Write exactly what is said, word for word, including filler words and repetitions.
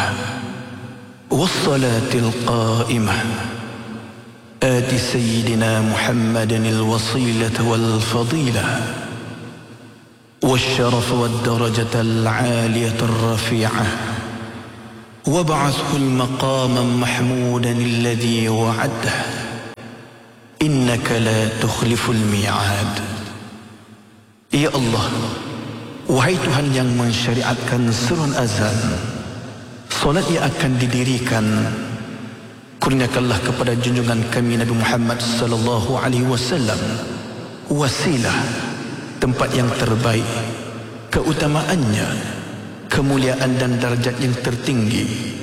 والصلاة القائمة آت سيدنا محمد الوصيلة والفضيلة والشرف والدرجة العالية الرفيعة وابعثه المقام محمودا الذي وعده إنك لا تخلف الميعاد. Ya Allah, wahai Tuhan yang mensyariatkan seruan azan, solat yang akan didirikan, kurniakanlah kepada junjungan kami Nabi Muhammad sallallahu alaihi wasallam wasilah, tempat yang terbaik, keutamaannya, kemuliaan dan darjat yang tertinggi,